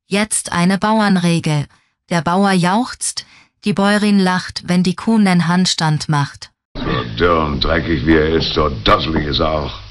Jetzt eine Bauernregel. Der Bauer jauchzt, die Bäuerin lacht, wenn die Kuh nen Handstand macht. So dürr und dreckig wie er ist, so dosselig ist er auch.